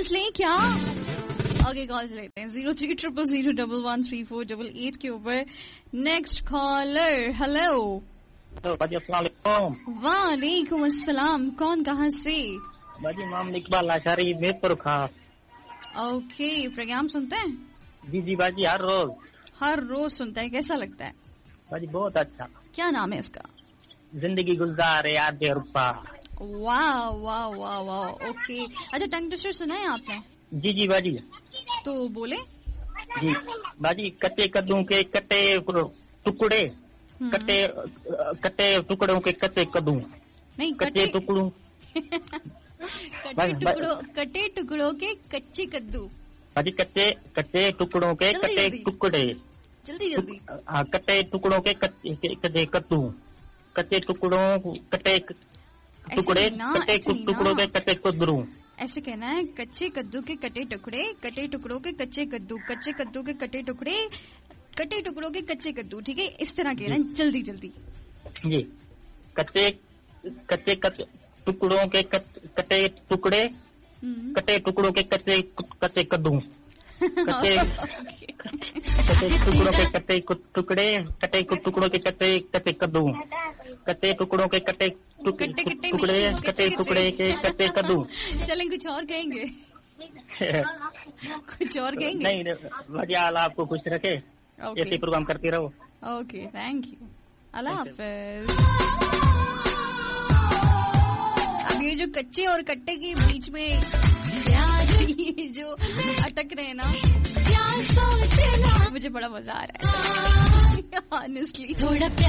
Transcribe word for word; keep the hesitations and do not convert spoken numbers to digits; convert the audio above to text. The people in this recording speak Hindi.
कॉल्स लें क्या? ओके कॉल्स लेते हैं zero three triple zero double one three four double eight के ऊपर। Next collar, hello. वालेकुम अस्सलाम, कौन कहाँ से? बाजी मोहम्मद इकबाल लाचारी मीरपुर खास। ओके, प्रोग्राम सुनते हैं? जी जी बाजी, हर रोज हर रोज सुनता है, कैसा लगता है? बाजी बहुत अच्छा। क्या नाम है इसका? जिंदगी गुलजार याद रूपा। वाह वाह वाह वाह, ओके। अच्छा, टंग ट्विस्टर सुना है आपने? जी जी बाजी। तो बोले। जी बाजी, कच्चे कद्दू के कट्टे टुकड़े, कट्टे कट्टे टुकड़ों के कच्चे कद्दू, नहीं कच्चे टुकड़ों कट्टे टुकड़ों कट्टे टुकड़ों के कच्चे कद्दू। बाजी कच्चे कच्चे टुकड़ों के कट्टे टुकड़े, जल्दी जल्दी। हाँ, कट्टे टुकड़ों के कच्चे कद्दू, कच्चे टुकड़ों कट्टे टुकड़े कट्टे टुकड़ों के कच्चे कद्दू। ऐसे कहना है, कच्चे कद्दू के कटे टुकड़े, कटे टुकड़ों के कच्चे कद्दू, कच्चे कद्दू के कटे टुकड़े, कटे टुकड़ों के कच्चे कद्दू। ठीक है, इस तरह कहना है, जल्दी जल्दी। जी, कच्चे कच्चे टुकड़ों के कटे टुकड़े, कटे टुकड़ों के कच्चे कच्चे कद्दू, कच्चे कच्चे टुकड़ों के कच्चे टुकड़े, कटे टुकड़ों के कच्चे कच्चे कद्दू, कच्चे टुकड़ों के कटे टुकड़े कटे टुकड़े के कच्चे कद्दू। चलें, कुछ और कहेंगे? कुछ और कहेंगे? नहीं, मजा आला, आपको खुश रखे, ऐसे प्रोग्राम करते रहो। ओके, थैंक यू, अल्लाह हाफिज। अब ये जो कच्चे और कट्टे के बीच में ये जो अटक रहे हैं ना, मुझे बड़ा मजा आ रहा है ऑनेस्टली।